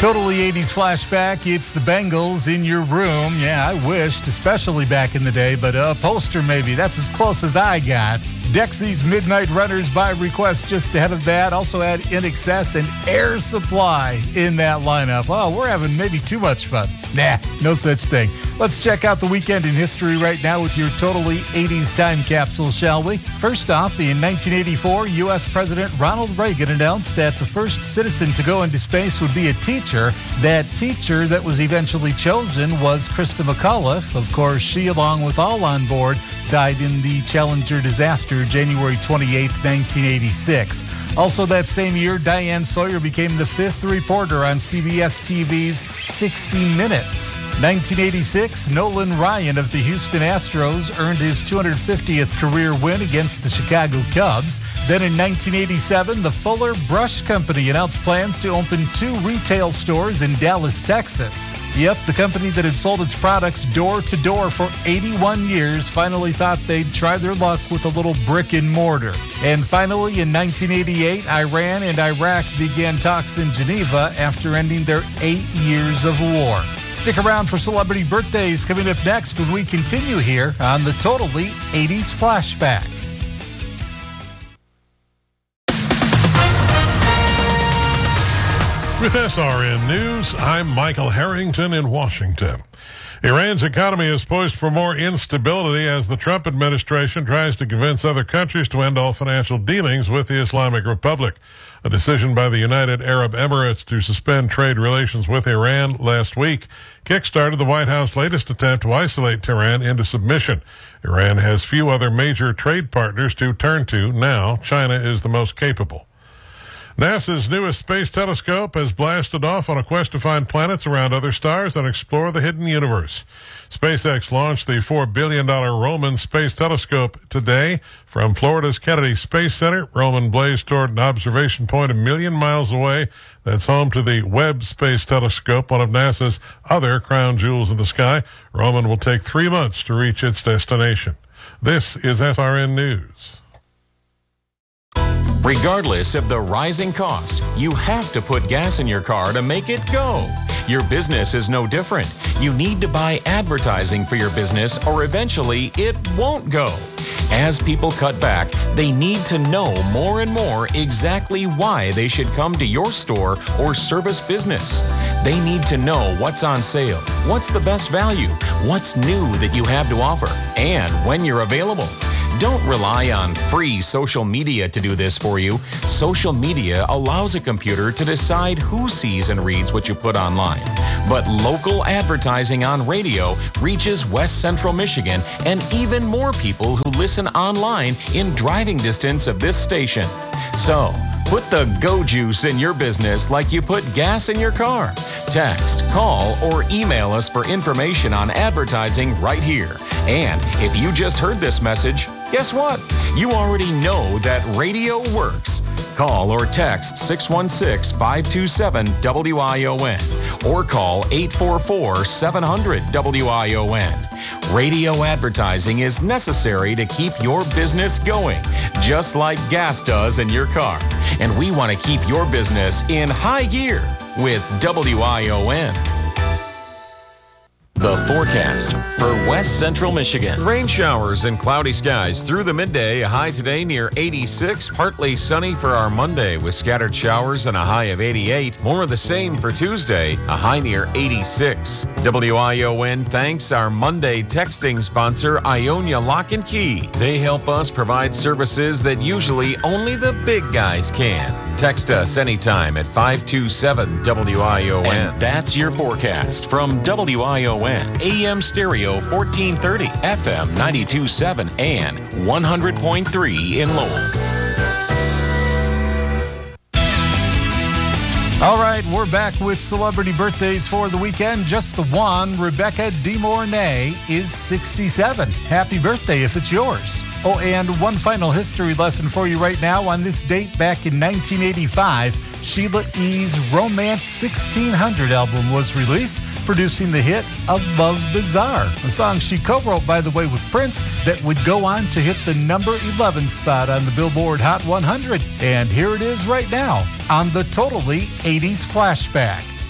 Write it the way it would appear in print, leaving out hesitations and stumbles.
Totally 80s flashback. It's the Bengals in your room. Yeah, I wished, especially back in the day, but a poster maybe. That's as close as I got. Dexy's Midnight Runners by request just ahead of that. Also had INXS and Air Supply in that lineup. Oh, we're having maybe too much fun. Nah, no such thing. Let's check out the weekend in history right now with your totally 80s time capsule, shall we? First off, in 1984, U.S. President Ronald Reagan announced that the first citizen to go into space would be a teacher. That teacher that was eventually chosen was Krista McAuliffe. Of course, she, along with all on board, died in the Challenger disaster January 28, 1986. Also that same year, Diane Sawyer became the fifth reporter on CBS TV's 60 Minutes. 1986, Nolan Ryan of the Houston Astros earned his 250th career win against the Chicago Cubs. Then in 1987, the Fuller Brush Company announced plans to open 2 retail stores in Dallas, Texas. Yep, the company that had sold its products door to door for 81 years finally thought they'd try their luck with a little brick and mortar. And finally, in 1988, Iran and Iraq began talks in Geneva after ending their 8 years of war. Stick around for celebrity birthdays coming up next when we continue here on the Totally 80s Flashback. With SRN News, I'm Michael Harrington in Washington. Iran's economy is poised for more instability as the Trump administration tries to convince other countries to end all financial dealings with the Islamic Republic. A decision by the United Arab Emirates to suspend trade relations with Iran last week kickstarted the White House's latest attempt to isolate Tehran into submission. Iran has few other major trade partners to turn to now. China is the most capable. NASA's newest space telescope has blasted off on a quest to find planets around other stars and explore the hidden universe. SpaceX launched the $4 billion Roman Space Telescope today from Florida's Kennedy Space Center. Roman blazed toward an observation point 1 million miles away that's home to the Webb Space Telescope, one of NASA's other crown jewels in the sky. Roman will take 3 months to reach its destination. This is SRN News. Regardless of the rising cost, you have to put gas in your car to make it go. Your business is no different. You need to buy advertising for your business or eventually it won't go. As people cut back, they need to know more and more exactly why they should come to your store or service business. They need to know what's on sale, what's the best value, what's new that you have to offer, and when you're available. Don't rely on free social media to do this for you. Social media allows a computer to decide who sees and reads what you put online. But local advertising on radio reaches West Central Michigan and even more people who listen online in driving distance of this station. So, put the go juice in your business like you put gas in your car. Text, call, or email us for information on advertising right here. And if you just heard this message, guess what? You already know that radio works. Call or text 616-527-WION or call 844-700-WION. Radio advertising is necessary to keep your business going, just like gas does in your car. And we want to keep your business in high gear with WION. The forecast for West Central Michigan. Rain showers and cloudy skies through the midday. A high today near 86. Partly sunny for our Monday with scattered showers and a high of 88. More of the same for Tuesday. A high near 86. WION thanks our Monday texting sponsor, Ionia Lock and Key. They help us provide services that usually only the big guys can. Text us anytime at 527-WION. And that's your forecast from WION. AM stereo 1430, FM 92.7, and 100.3 in Lowell. All right, we're back with celebrity birthdays for the weekend. Just the one, Rebecca De Mornay is 67. Happy birthday if it's yours. Oh, and one final history lesson for you right now. On this date back in 1985, Sheila E.'s Romance 1600 album was released, producing the hit of Love Bizarre, a song she co-wrote, by the way, with Prince that would go on to hit the number 11 spot on the Billboard Hot 100. And here it is right now on the Totally 80s Flashback.